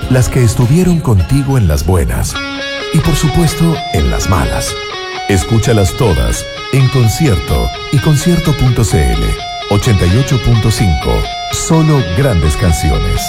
las que estuvieron contigo en las buenas y por supuesto en las malas. Escúchalas todas en concierto y concierto.cl 88.5. Solo grandes canciones.